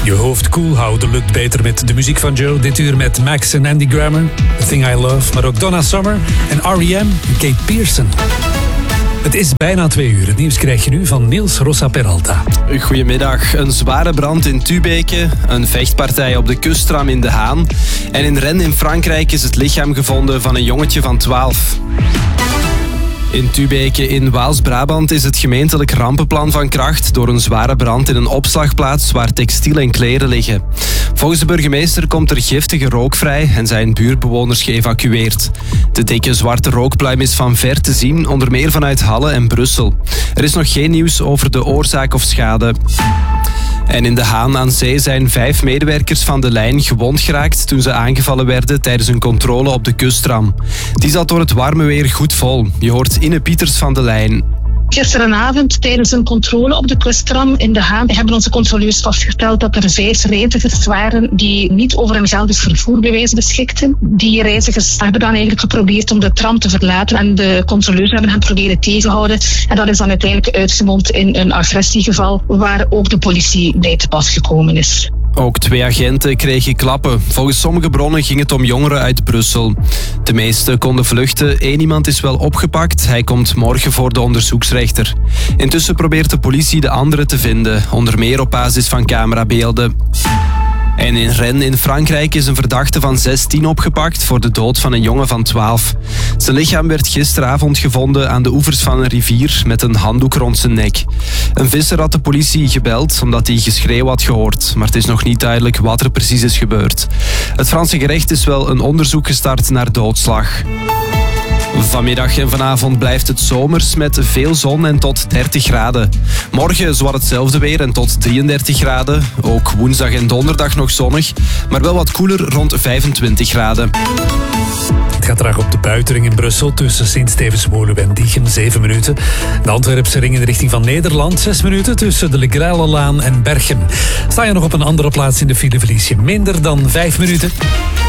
Je hoofd koel houden lukt beter met de muziek van Joe. Dit uur met Max en Andy Grammer, The Thing I Love. Maar ook Donna Summer en R.E.M. en Kate Pearson. Het is bijna 2 uur. Het nieuws krijg je nu van Niels Rosa Peralta. Goedemiddag. Een zware brand in Tubeke, een vechtpartij op de kusttram in De Haan en in Rennes in Frankrijk is het lichaam gevonden van een jongetje van 12. In Tubeke in Waals-Brabant is het gemeentelijk rampenplan van kracht door een zware brand in een opslagplaats waar textiel en kleren liggen. Volgens de burgemeester komt er giftige rook vrij en zijn buurtbewoners geëvacueerd. De dikke zwarte rookpluim is van ver te zien, onder meer vanuit Halle en Brussel. Er is nog geen nieuws over de oorzaak of schade. En in De Haan aan Zee zijn 5 medewerkers van de lijn gewond geraakt toen ze aangevallen werden tijdens een controle op de kusttram. Die zat door het warme weer goed vol. Je hoort Inne Pieters van de lijn. Gisterenavond tijdens een controle op de kusttram in De Haan hebben onze controleurs vastgesteld dat er 5 reizigers waren die niet over een geldig vervoerbewijs beschikten. Die reizigers hebben dan eigenlijk geprobeerd om de tram te verlaten en de controleurs hebben hen proberen tegenhouden. En dat is dan uiteindelijk uitgemond in een agressiegeval waar ook de politie bij te pas gekomen is. Ook 2 agenten kregen klappen. Volgens sommige bronnen ging het om jongeren uit Brussel. De meeste konden vluchten. 1 iemand is wel opgepakt. Hij komt morgen voor de onderzoeksrechter. Intussen probeert de politie de anderen te vinden, onder meer op basis van camerabeelden. En in Rennes in Frankrijk is een verdachte van 16 opgepakt voor de dood van een jongen van 12. Zijn lichaam werd gisteravond gevonden aan de oevers van een rivier met een handdoek rond zijn nek. Een visser had de politie gebeld omdat hij geschreeuw had gehoord, maar het is nog niet duidelijk wat er precies is gebeurd. Het Franse gerecht is wel een onderzoek gestart naar doodslag. Vanmiddag en vanavond blijft het zomers met veel zon en tot 30 graden. Morgen zowat hetzelfde weer en tot 33 graden. Ook woensdag en donderdag nog zonnig, maar wel wat koeler rond 25 graden. Het gaat traag op de buitenring in Brussel tussen Sint-Stevens-Woluwe en Diegem 7 minuten. De Antwerpse ring in de richting van Nederland 6 minuten tussen de Legrellenlaan en Berchem. Sta je nog op een andere plaats in de file, verlies je minder dan 5 minuten.